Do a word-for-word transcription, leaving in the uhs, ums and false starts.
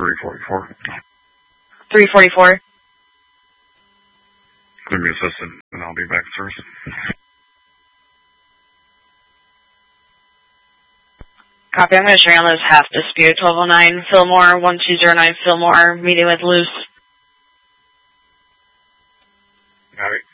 three forty-four. three forty-four. Give me assistant, and I'll be back in service. Copy. I'm going to show you on this half dispute. twelve oh nine Fillmore, one two zero nine Fillmore, meeting with Luce. Got it.